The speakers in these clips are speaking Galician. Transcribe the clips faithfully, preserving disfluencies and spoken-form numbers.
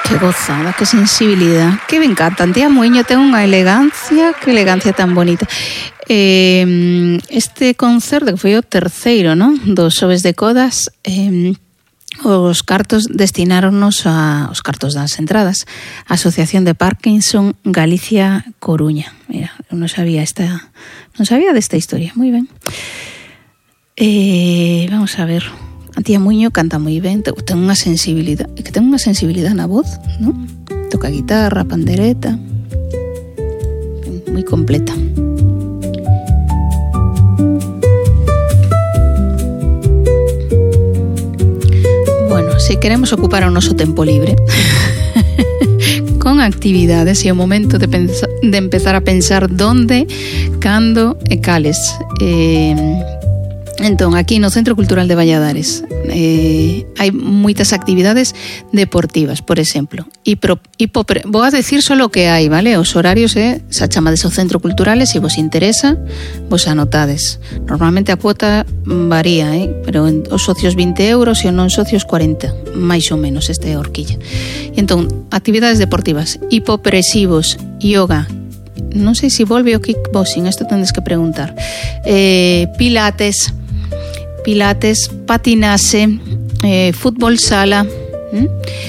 Que gozada, que sensibilidad. Que me encantan. Tía Muiño ten unha elegancia, que elegancia tan bonita. Eh, este concerto que foi o terceiro, ¿no? Dos Xoves de Codas, eh, os cartos destináronnos a os cartos das entradas a Asociación de Parkinson Galicia Coruña. Mira, eu non sabía esta, non sabía desta historia. Moi ben. Eh, vamos a ver. A tía Muiño canta moi ben, ten unha sensibilidade, que ten unha sensibilidade na voz, ¿no? Toca guitarra, pandereta, moi completa. Bueno, se queremos ocupar o noso tempo libre con actividades e o momento de, pensa, de empezar a pensar donde, cando e cales. Eh, Entón, aquí no Centro Cultural de Valladares eh, hai moitas actividades deportivas, por exemplo. Hipo, hipo, vou a decir só o que hai, vale? Os horarios, eh, se chamades ao Centro Cultural e se vos interesa, vos anotades. Normalmente a cuota varía, eh? Pero os socios vinte euros e os non socios cuarenta, máis ou menos, este é a horquilla. E entón, actividades deportivas, hipopresivos, yoga, non sei se volve o kickboxing, isto tendes que preguntar, eh, pilates, pilates, patinase, eh, fútbol sala, ¿Mm?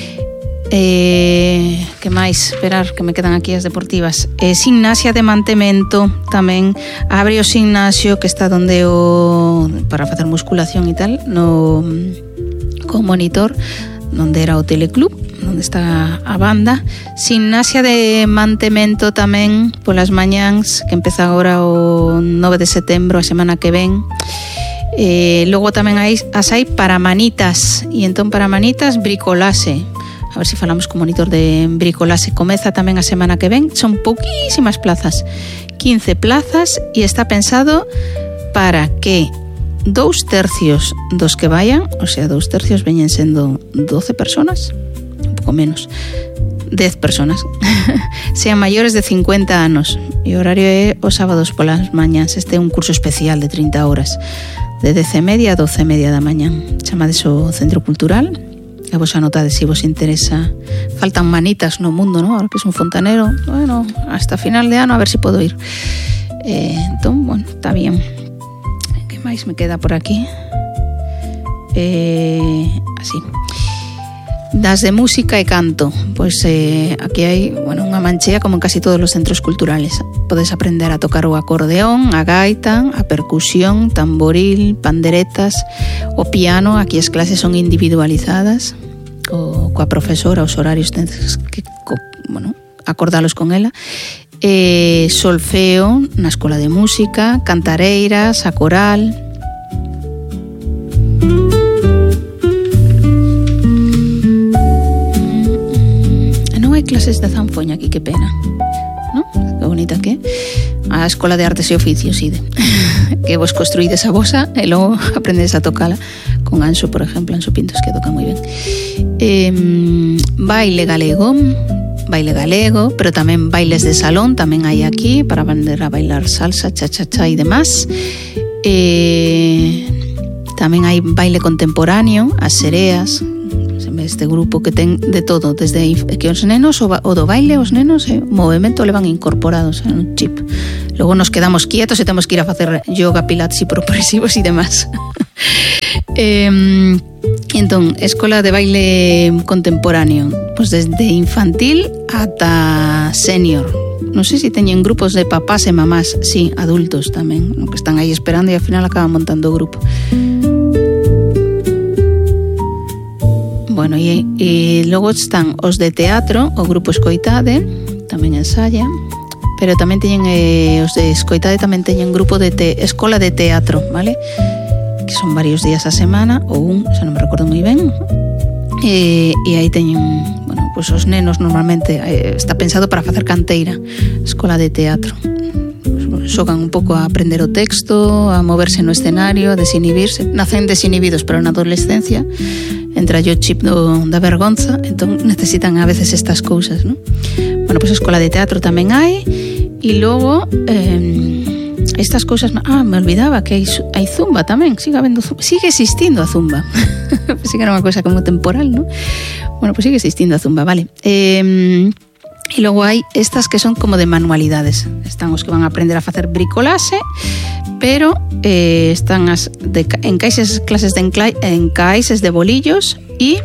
eh, que máis? Esperar, que me quedan aquí as deportivas, eh, gimnasia de mantemento, tamén abre o gimnasio que está donde o para facer musculación e tal, no con monitor, donde era o teleclub, onde está a banda. Gimnasia de mantemento tamén polas mañáns, que empeza agora o nove de setembro, a semana que ven. Eh, logo tamén hai, as hai para manitas, e entón para manitas bricolase. A ver se falamos co monitor de bricolase. Comeza tamén a semana que ven. Son pouquísimas plazas, quince plazas, e está pensado para que dous tercios dos que vayan, o sea, dous tercios veñen sendo doce personas, un pouco menos, dez personas, sean maiores de cincuenta anos. E o horario é os sábados polas mañáns. Este é un curso especial de trinta horas, de dez e media a doce e media da mañán. Chamades o Centro Cultural e vos anotades se vos interesa. Faltan manitas no mundo, ¿no? Ahora que es un fontanero, bueno, hasta final de ano a ver se si podo ir. Eh, entón, bueno, está bien. Que máis me queda por aquí? Eh, así. Das de música e canto, pois eh, aquí hai, bueno, unha manchea como en casi todos os centros culturales. Podes aprender a tocar o acordeón, a gaita, a percusión, tamboril, panderetas, o piano. Aquí as clases son individualizadas, o coa profesora, os horarios tens que, co, bueno, acordalos con ela. Eh, solfeo na escola de música, cantareiras, a coral. Clases de zanfoña aquí, que pena, ¿no? Que bonita que a Escola de Artes e Oficios, ide. Que vos construídes a vosa e logo aprendes a tocala con Anxo, por exemplo, Anxo Pintos, que toca moi ben. Eh, baile galego, baile galego, pero tamén bailes de salón, tamén hai aquí para aprender a bailar salsa, cha-cha-cha e demás. Eh, tamén hai baile contemporáneo, as sereas, este grupo que ten de todo, desde que os nenos, o, o do baile, os nenos, eh, o movimento levan incorporados en un chip. Logo nos quedamos quietos e temos que ir a facer yoga, pilates e progresivos e demás. eh, entón, escola de baile contemporáneo, pues desde infantil ata senior. Non sei se teñen grupos de papás e mamás, sí, adultos tamén, que están aí esperando e ao final acaban montando o grupo. Bueno, e, e logo están os de teatro, o grupo Escoitade, tamén ensaya, pero tamén teñen eh, os de Escoitade tamén teñen grupo de te, escola de teatro, vale? Que son varios días a semana, ou un, xa non me recordo moi ben. E, e aí teñen, bueno, pues os nenos normalmente eh, está pensado para facer canteira, escola de teatro. Pues, xogan un pouco a aprender o texto, a moverse no escenario, a desinhibirse. Nacen desinhibidos, pero na adolescencia entra o chip do, da vergonza, entón necesitan a veces estas cousas, ¿no? Bueno, pois pues, escola de teatro tamén hai, e logo eh, estas cousas, ah, me olvidaba que hai, hai zumba tamén, sigue habendo zumba, sigue existindo a zumba. Pensei que era unha cousa como temporal, ¿no? Bueno, pues sigue existindo a zumba, vale. Eh, e logo hai estas que son como de manualidades. Están os que van a aprender a facer bricolaxe, pero eh, están as de encaixes, clases de encla, encaixes de bolillos e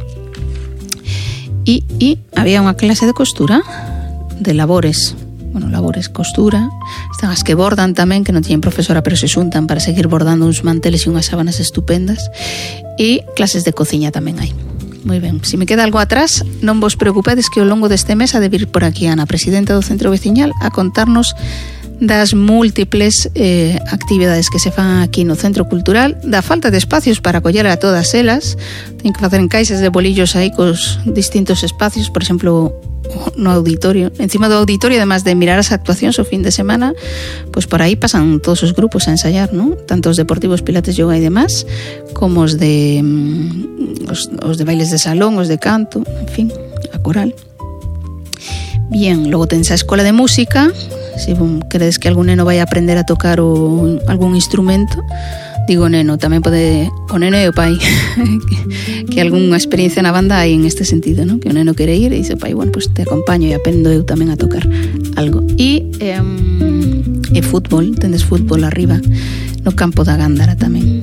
e e había unha clase de costura, de labores. Bueno, labores, costura. Están as que bordan tamén, que non tiñen profesora, pero se xuntan para seguir bordando uns manteles e unhas sábanas estupendas. E clases de cociña tamén hai. Moi ben, se me queda algo atrás, non vos preocupedes que ao longo deste mes ha de vir por aquí Ana, presidenta do Centro Veciñal, a contarnos das múltiples eh, actividades que se fan aquí no Centro Cultural, da falta de espacios para acoller a todas elas. Ten que facer encaixes de bolillos aí cos distintos espacios, por exemplo, no auditorio, encima do auditorio, además de mirar as actuacións o fin de semana, pois por aí pasan todos os grupos a ensayar, ¿no? Tanto os deportivos, pilates, yoga e demás, como os de mm, os, os de bailes de salón, os de canto, en fin, a coral. Bien, logo tens a escola de música. Se bon, queredes que algún neno vai a aprender a tocar o, algún instrumento, digo neno, tamén pode o neno e o pai que, que algunha experiencia na banda hai en este sentido, ¿no? Que o neno quere ir e dice, pai, bueno, pues te acompaño e aprendo eu tamén a tocar algo. E eh, e fútbol, tendes fútbol arriba no campo da Gándara tamén.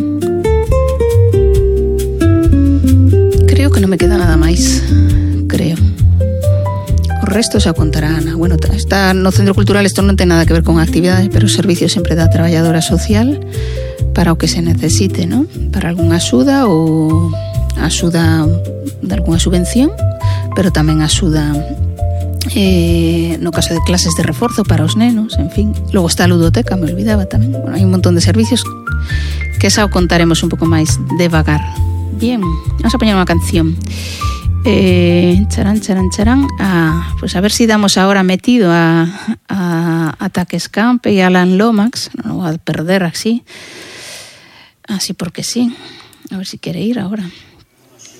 Creo que non me queda nada máis, creo. O resto xa contará Ana. Bueno, está no Centro Cultural, isto non ten nada que ver con actividades, pero o servicio sempre dá traballadora social para o que se necesite, ¿no? Para algunha axuda ou axuda de algunha subvención, pero tamén axuda eh, no caso de clases de reforzo para os nenos, en fin. Logo está a ludoteca, me olvidaba tamén. Bueno, hai un montón de servicios que xa o contaremos un pouco máis devagar. Bien, vamos a poñer unha canción. Eh, charán, charán, charán. Ah, pues a ver si damos ahora metido a, a, a Taques Camp y a Alan Lomax. No lo voy a perder así. Así porque sí. A ver si quiere ir ahora.